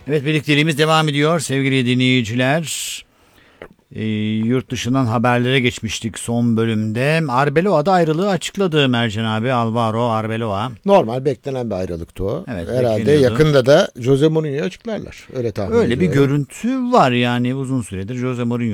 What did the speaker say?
Evet, birlikteliğimiz devam ediyor sevgili dinleyiciler. Yurt dışından haberlere geçmiştik son bölümde. Arbeloa'da ayrılığı açıkladı Mercan abi. Alvaro Arbeloa. Normal beklenen bir ayrılıktı o. Evet, Herhalde bekleniyordu. yakında da Jose Mourinho'yu açıklarlar. Öyle tahmin Öyle bir ediyorum. görüntü var yani uzun süredir Jose Mourinho